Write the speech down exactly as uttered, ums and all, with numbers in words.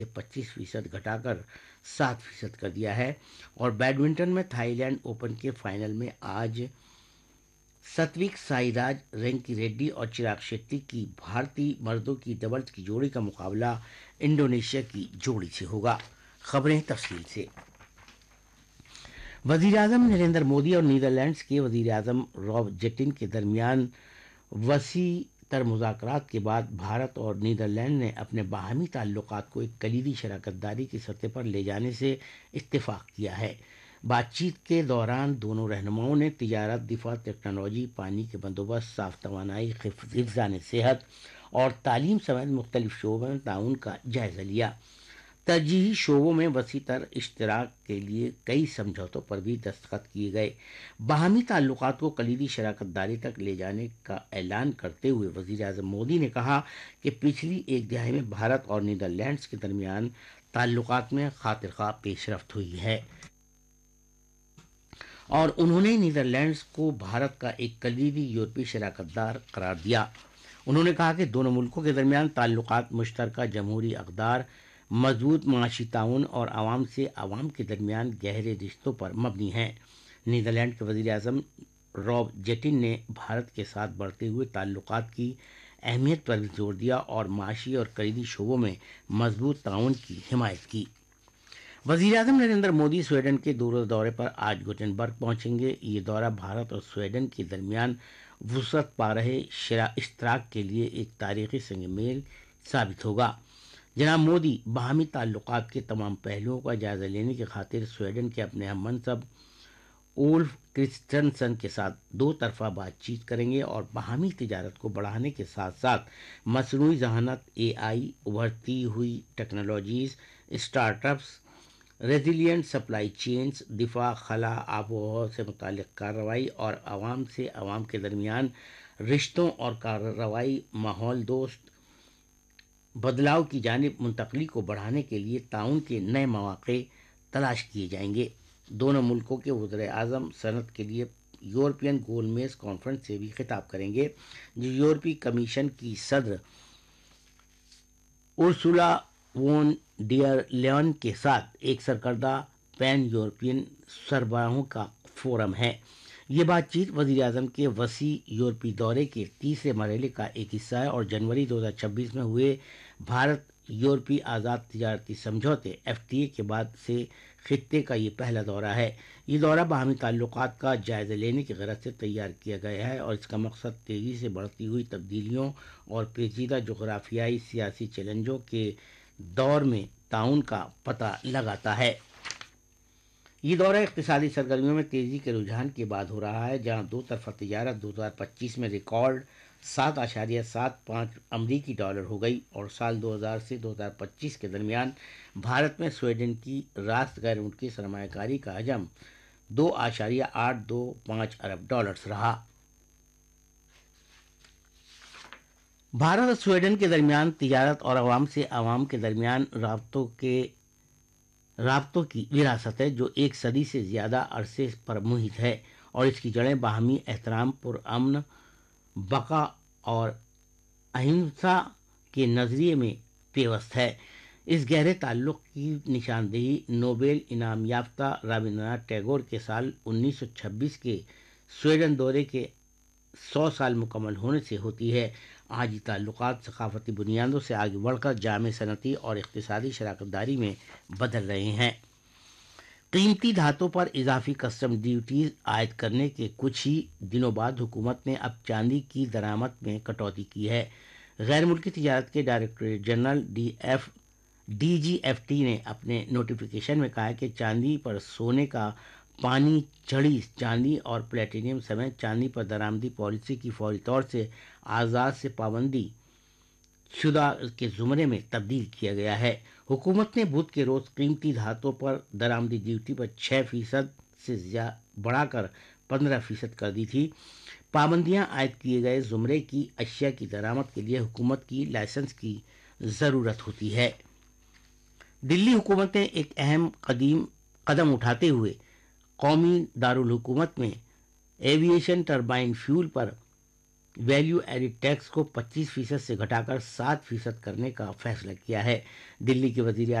पच्चीस फीसद घटाकर सात फीसद कर दिया है। और बैडमिंटन में थाईलैंड ओपन के फाइनल में आज सत्विक साईराज, रेंकी रेड्डी और चिराग शेट्टी की भारतीय मर्दों की डबल्स की जोड़ी का मुकाबला इंडोनेशिया की जोड़ी से होगा। खबरें तफसील से। वजीर आजम नरेंद्र मोदी और नीदरलैंड्स के वजीर आजम रॉब जेटिन के दरमियान वसी तर मुज़ाकरात के बाद भारत और नीदरलैंड ने अपने बाहमी ताल्लुकात को एक कलीदी शराकतदारी की सतह पर ले जाने से इत्तेफाक किया है। बातचीत के दौरान दोनों रहनुमाओं ने तिजारत, दिफा, टेक्नोलॉजी, पानी के बंदोबस्त, साफ तवानाई, हिफ्ज़ान सेहत और तालीम समेत मुख्तलिफ शोबों में ताउन का जायजा लिया। तरजीही शोबों में वसी तर इश्तराक के लिए कई समझौतों पर भी दस्तखत किए गए। बाहमी ताल्लुकात को कलीदी शराकतदारी तक ले जाने का ऐलान करते हुए वजीर आजम मोदी ने कहा कि पिछली एक दिहाई में भारत और नीदरलैंड्स के दरमियान ताल्लुकात में खातिरखा पेशरफ्त हुई है और उन्होंने नीदरलैंड्स को भारत का एक कलीदी यूरोपीय शराकतदार करार दिया। उन्होंने कहा कि दोनों मुल्कों के दरमियान ताल्लुकात मुश्तरका जमहूरी अक़दार, मजबूत माशी ताउन और आवाम से आवाम के दरमियान गहरे रिश्तों पर मबनी हैं। नीदरलैंड के वज़ीर आज़म रॉब जेटिन ने भारत के साथ बढ़ते हुए ताल्लुकात की अहमियत पर भी जोर दिया और माशी और कलीदी शोबों में मजबूत ताउन की हिमायत की। वज़ीर आज़म नरेंद्र मोदी स्वीडन के दो रोज़ दौरे पर आज गोटेनबर्ग पहुंचेंगे। ये दौरा भारत और स्वीडन के दरमियान वुसअत पा रहे इश्तराक के लिए एक तारीखी संग मेल साबित होगा। जनाब मोदी बाहमी ताल्लुकात के तमाम पहलुओं का जायजा लेने की खातिर स्वीडन के अपने हम मनसब ओल्फ क्रिस्टनसन के साथ दो तरफा बातचीत करेंगे और बाहमी तिजारत को बढ़ाने के साथ साथ मसनूई जहानत, ए आई, उभरती हुई technologies, startups, resilient supply chains, दिफा, खला, आबोहवा से मुतालिक कार्रवाई और आवाम से आवाम के दरमियान रिश्तों और कार्रवाई माहौल दोस्त बदलाव की जानिब मुंतकली को बढ़ाने के लिए ताउन के नए मौक़े तलाश किए जाएंगे। दोनों मुल्कों के वज़ीर आज़म सनत के लिए यूरोपियन गोलमेज कॉन्फ्रेंस से भी खिताब करेंगे, जो यूरोपीय कमीशन की सदर उर्सुला वोन डियर लेयन के साथ एक सरकर्दा पैन यूरोपियन सरबराहों का फोरम है। ये बातचीत वज़ीर आज़म के वसी यूरोपीय दौरे के तीसरे मरहले का एक हिस्सा है और जनवरी दो हज़ार छब्बीस में हुए भारत यूरोपीय आज़ाद तिजारती समझौते एफ टी ए के बाद से खित्ते का ये पहला दौरा है। ये दौरा बाहमी ताल्लुकात का जायजा लेने की गरज से तैयार किया गया है और इसका मकसद तेज़ी से बढ़ती हुई तब्दीलियों और पेचीदा जोग्राफियाई सियासी चैलेंजों के दौर में ताउन का पता लगाता है। ये दौरा इक़्तिसादी सरगर्मियों में तेज़ी के रुझान के बाद हो रहा है, जहां दो तरफा तिजारत दो हज़ार पच्चीस में रिकॉर्ड सात आशारिया सात पाँच अमरीकी डॉलर हो गई और साल दो हज़ार से दो हज़ार पच्चीस के दरमियान भारत में स्वीडन की रास्त गैर मुल्की सरमायाकारी का हजम दो आशारिया आठ दो पाँच अरब डॉलर्स रहा। भारत और स्वीडन के दरमियान तिजारत और आवाम से आवाम के दरमियान राब्तों के राब्तों की विरासत है, जो एक सदी से ज़्यादा अरसे पर मुहित है और इसकी जड़ें बाहमी एहतराम, पुरअमन, बका और अहिंसा के नज़रिए में पेवस्त है। इस गहरे ताल्लुक़ की निशानदेही नोबेल इनाम याफ्ता रविंद्रनाथ टैगोर के साल उन्नीस सौ छब्बीस के स्वीडन दौरे के सौ साल मुकम्मल होने से होती है। आज ये ताल्लुकात सकाफती बुनियादों से आगे बढ़कर जामे सनती और इक़्तिसादी शराकतदारी में बदल रहे हैं। कीमती धातों पर इजाफी कस्टम ड्यूटीज आयद करने के कुछ ही दिनों बाद हुकूमत ने अब चांदी की दरामद में कटौती की है। गैर मुल्की तिजारत के directorate general D F D G F T ने अपने नोटिफिकेशन में कहा है कि चांदी पर सोने का पानी, छड़ी चांदी और प्लेटिनियम समेत चांदी पर दरामदी पॉलिसी की फौरी तौर से आज़ाद से पाबंदी शुदा के ज़ुमरे में तब्दील किया गया है। हुकूमत ने बुध के रोज़ कीमती धातों पर दरामदी ड्यूटी पर छः फीसद से बढ़ाकर पंद्रह फीसद कर दी थी। पाबंदियां आयद किए गए ज़ुमरे की अशिया की दरामद के लिए हुकूमत की लाइसेंस की ज़रूरत होती है। दिल्ली हुकूमत ने एक अहम कदीम कदम उठाते हुए कौमी दारुल हुकूमत में एविएशन टरबाइन फ्यूल पर वैल्यू एडिड टैक्स को पच्चीस फीसद से घटाकर सात फीसद करने का फैसला किया है। दिल्ली के वजीर